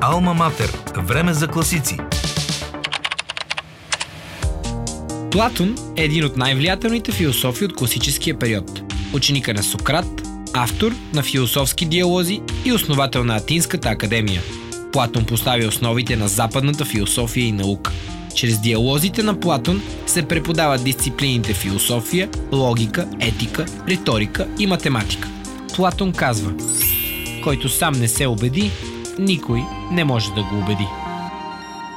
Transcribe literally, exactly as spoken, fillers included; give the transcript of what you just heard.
Алма Матер. Време за класици. Платон е един от най-влиятелните философи от класическия период. Ученика на Сократ, автор на философски диалози и основател на Атинската академия. Платон постави основите на западната философия и наука. Чрез диалозите на Платон се преподават дисциплините философия, логика, етика, риторика и математика. Платон казва: който сам не се убеди, никой не може да го убеди.